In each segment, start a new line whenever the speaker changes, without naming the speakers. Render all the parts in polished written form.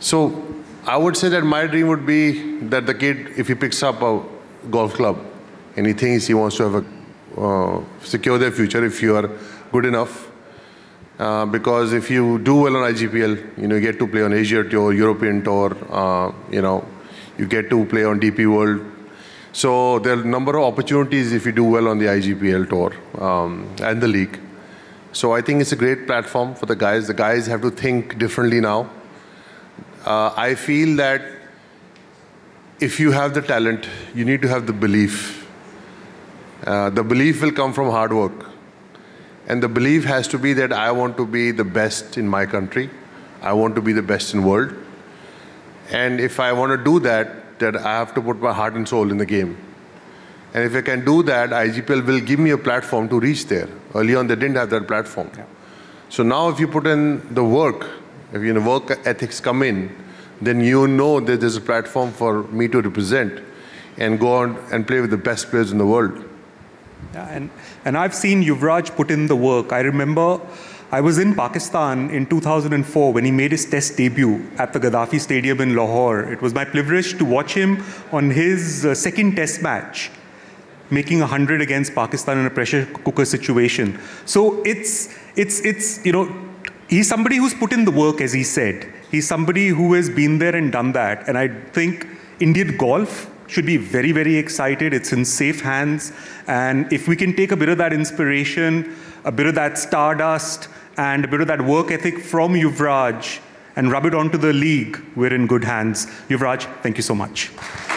So I would say that my dream would be that the kid, if he picks up a golf club and he thinks he wants to have secure their future if you are good enough. Because if you do well on IGPL, you get to play on Asia Tour, European Tour, you get to play on DP World. So there are a number of opportunities if you do well on the IGPL Tour and the league. So I think it's a great platform for the guys. The guys have to think differently now. I feel that if you have the talent, you need to have the belief. The belief will come from hard work. And the belief has to be that I want to be the best in my country. I want to be the best in the world. And if I want to do that, I have to put my heart and soul in the game. And if I can do that, IGPL will give me a platform to reach there. Early on, they didn't have that platform. Yeah. So now if you put in the work, if work ethics come in, then you know that there's a platform for me to represent and go on and play with the best players in the world.
Yeah, and I've seen Yuvraj put in the work. I remember I was in Pakistan in 2004 when he made his test debut at the Gaddafi Stadium in Lahore. It was my privilege to watch him on his second test match, making 100 against Pakistan in a pressure cooker situation. So it's he's somebody who's put in the work, as he said. He's somebody who has been there and done that. And I think Indian golf should be very, very excited. It's in safe hands. And if we can take a bit of that inspiration, a bit of that stardust, and a bit of that work ethic from Yuvraj and rub it onto the league, we're in good hands. Yuvraj, thank you so much.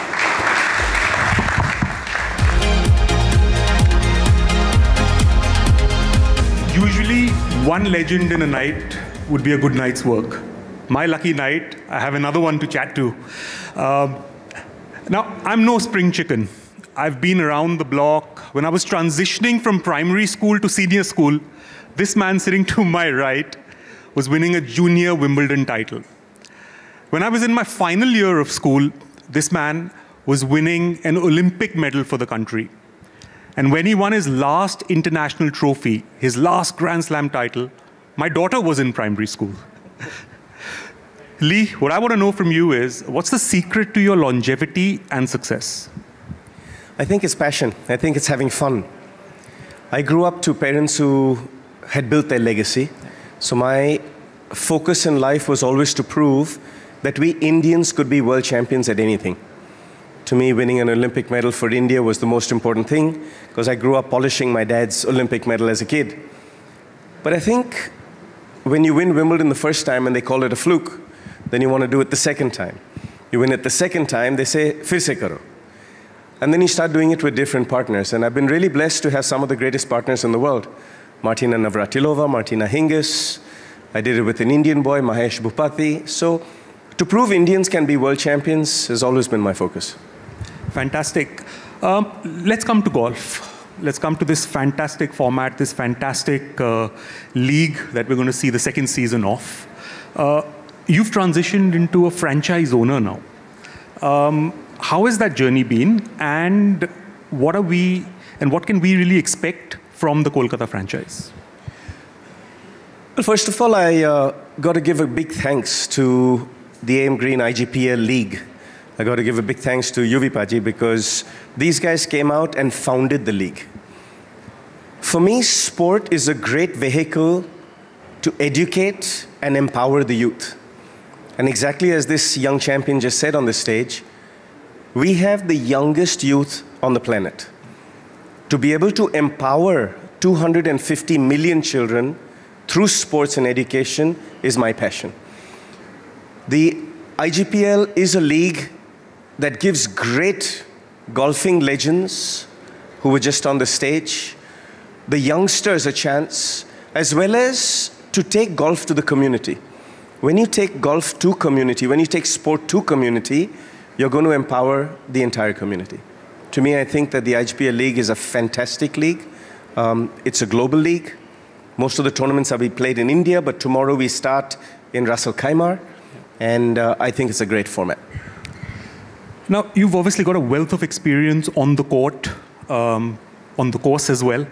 Usually, one legend in a night would be a good night's work. My lucky night, I have another one to chat to. Now, I'm no spring chicken. I've been around the block. When I was transitioning from primary school to senior school, this man sitting to my right was winning a junior Wimbledon title. When I was in my final year of school, this man was winning an Olympic medal for the country. And when he won his last international trophy, his last Grand Slam title, my daughter was in primary school. Lee, what I want to know from you is, what's the secret to your longevity and success?
I think it's passion. I think it's having fun. I grew up to parents who had built their legacy. So my focus in life was always to prove that we Indians could be world champions at anything. To me, winning an Olympic medal for India was the most important thing, because I grew up polishing my dad's Olympic medal as a kid. But I think when you win Wimbledon the first time and they call it a fluke, then you want to do it the second time. You win it the second time, they say, "Fir se karo." And then you start doing it with different partners. And I've been really blessed to have some of the greatest partners in the world. Martina Navratilova, Martina Hingis. I did it with an Indian boy, Mahesh Bhupati. So to prove Indians can be world champions has always been my focus.
Fantastic. Let's come to golf. Let's come to this fantastic format, this fantastic league that we're going to see the second season of. You've transitioned into a franchise owner now. How has that journey been, and what can we really expect from the Kolkata franchise?
Well, first of all, I got to give a big thanks to the AM Green IGPL League. I got to give a big thanks to Yuvipaji, because these guys came out and founded the league. For me, sport is a great vehicle to educate and empower the youth. And exactly as this young champion just said on the stage, we have the youngest youth on the planet. To be able to empower 250 million children through sports and education is my passion. The IGPL is a league that gives great golfing legends who were just on the stage, the youngsters a chance, as well as to take golf to the community. When you take golf to community, when you take sport to community, you're going to empower the entire community. To me, I think that the IGPL League is a fantastic league. It's a global league. Most of the tournaments are being played in India, but tomorrow we start in Ras Al Khaimah, and I think it's a great format.
Now, you've obviously got a wealth of experience on the court, on the course as well.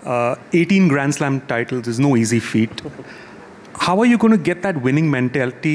18 Grand Slam titles is no easy feat. How are you going to get that winning mentality